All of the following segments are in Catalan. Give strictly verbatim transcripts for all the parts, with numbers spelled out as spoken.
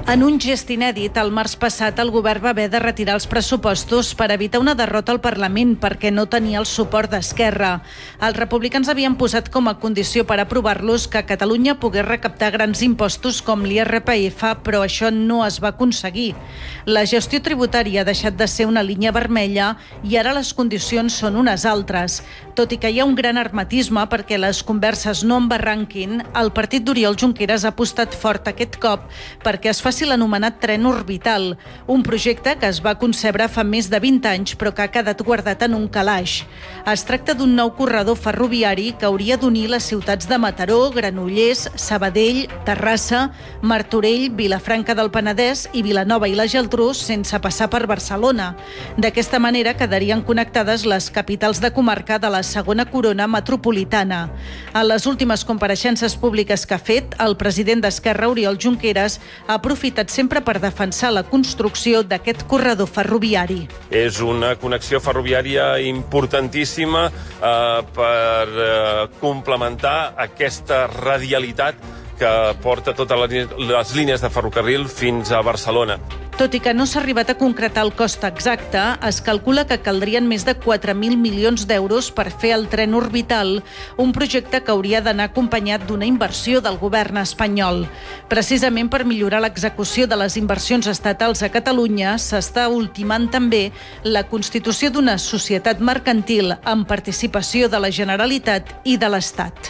En un gest inèdit, el març passat el govern va haver de retirar els pressupostos per evitar una derrota al Parlament perquè no tenia el suport d'Esquerra. Els republicans havien posat com a condició per aprovar-los que Catalunya pogués recaptar grans impostos com l'I R P F, però això no es va aconseguir. La gestió tributària ha deixat de ser una línia vermella i ara les condicions són unes altres. Tot i que hi ha un gran hermetisme perquè les converses no embarranquin, el partit d'Oriol Junqueras ha apostat fort aquest cop perquè es faci l'anomenat tren orbital, un projecte que es va concebre fa més de vint anys però que ha quedat guardat en un calaix. Es tracta d'un nou corredor ferroviari que hauria d'unir les ciutats de Mataró, Granollers, Sabadell, Terrassa, Martorell, Vilafranca del Penedès i Vilanova i la Geltrú sense passar per Barcelona. D'aquesta manera quedarien connectades les capitals de comarca de la segona corona metropolitana. En les últimes compareixences públiques que ha fet, el president d'Esquerra, Oriol Junqueras, ha aprofitat sempre per defensar la construcció d'aquest corredor ferroviari. És una connexió ferroviària importantíssima eh, per eh, complementar aquesta radialitat que porta totes les línies de ferrocarril fins a Barcelona. Tot i que no s'ha arribat a concretar el cost exacte, es calcula que caldrien més de quatre mil milions d'euros per fer el tren orbital, un projecte que hauria d'anar acompanyat d'una inversió del govern espanyol. Precisament per millorar l'execució de les inversions estatals a Catalunya, s'està ultimant també la constitució d'una societat mercantil amb participació de la Generalitat i de l'Estat.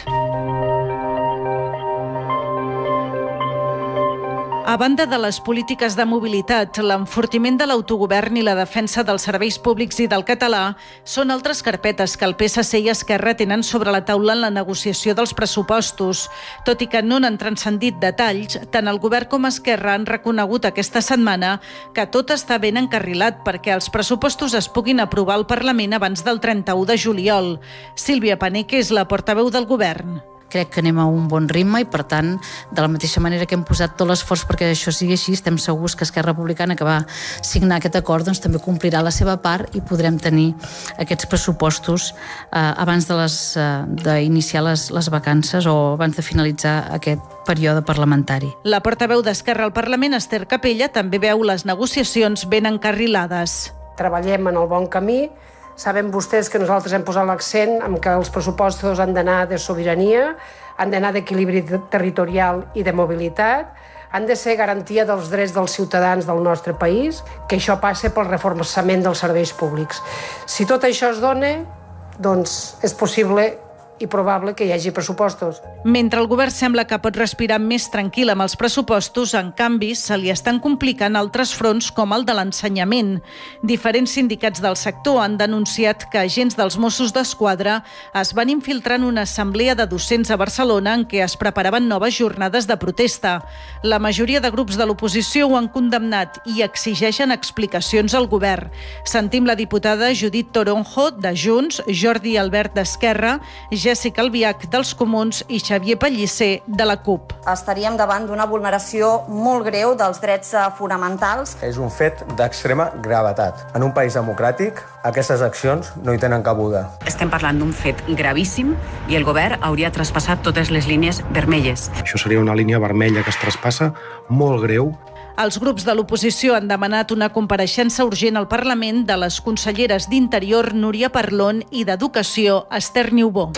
A banda de les polítiques de mobilitat, l'enfortiment de l'autogovern i la defensa dels serveis públics i del català són altres carpetes que el P S C i Esquerra tenen sobre la taula en la negociació dels pressupostos. Tot i que no n'han transcendit detalls, tant el govern com Esquerra han reconegut aquesta setmana que tot està ben encarrilat perquè els pressupostos es puguin aprovar al Parlament abans del trenta-u de juliol. Sílvia Paneque és la portaveu del govern. Crec que anem a un bon ritme i, per tant, de la mateixa manera que hem posat tot l'esforç perquè això sigui així, estem segurs que Esquerra Republicana, que va signar aquest acord, doncs també complirà la seva part i podrem tenir aquests pressupostos eh, abans de les, eh, d'iniciar les, les vacances o abans de finalitzar aquest període parlamentari. La portaveu d'Esquerra al Parlament, Esther Capella, també veu les negociacions ben encarrilades. Treballem en el bon camí. Saben vostès que nosaltres hem posat l'accent en que els pressupostos han d'anar de sobirania, han d'anar d'equilibri territorial i de mobilitat, han de ser garantia dels drets dels ciutadans del nostre país, que això passa pel reforçament dels serveis públics. Si tot això es dona, doncs és possible i probable que hi hagi pressupostos. Mentre el govern sembla que pot respirar més tranquil amb els pressupostos, en canvi, se li estan complicant altres fronts com el de l'ensenyament. Diferents sindicats del sector han denunciat que agents dels Mossos d'Esquadra es van infiltrar en una assemblea de docents a Barcelona en què es preparaven noves jornades de protesta. La majoria de grups de l'oposició ho han condemnat i exigeixen explicacions al govern. Sentim la diputada Judit Toronjo, de Junts, Jordi Albert, d'Esquerra, Jessica Albiach, dels Comuns, i Xavier Pellicer, de la CUP. Estaríem davant d'una vulneració molt greu dels drets fonamentals. És un fet d'extrema gravetat. En un país democràtic, aquestes accions no hi tenen cabuda. Estem parlant d'un fet gravíssim i el govern hauria traspassat totes les línies vermelles. Això seria una línia vermella que es traspassa molt greu. Els grups de l'oposició han demanat una compareixença urgent al Parlament de les conselleres d'Interior, Núria Parlon, i d'Educació, Esther Niubó.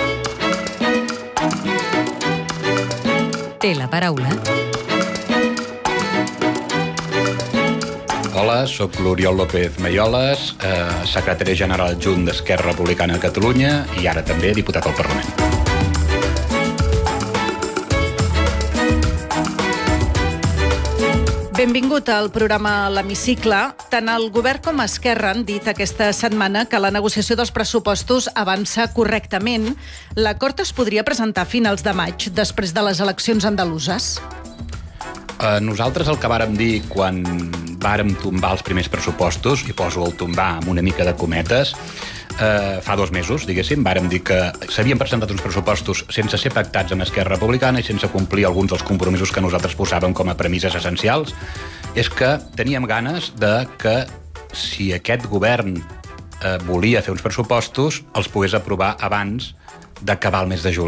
Té la paraula. Hola, soc l'Oriol López Mayolas, eh, secretari general adjunt d'Esquerra Republicana de Catalunya i ara també diputat al Parlament. Benvingut al programa L'Hemicicle. Tant el govern com Esquerra han dit aquesta setmana que la negociació dels pressupostos avança correctament. L'acord es podria presentar a finals de maig, després de les eleccions andaluses? Eh, nosaltres el que vàrem dir quan vàrem tombar els primers pressupostos, i poso el tombar amb una mica de cometes, eh, fa dos mesos, diguéssim, vàrem dir que s'havien presentat uns pressupostos sense ser pactats amb Esquerra Republicana i sense complir alguns dels compromisos que nosaltres posàvem com a premisses essencials, és que teníem ganes de que, si aquest govern eh, volia fer uns pressupostos, els pogués aprovar abans d'acabar el mes de juliol.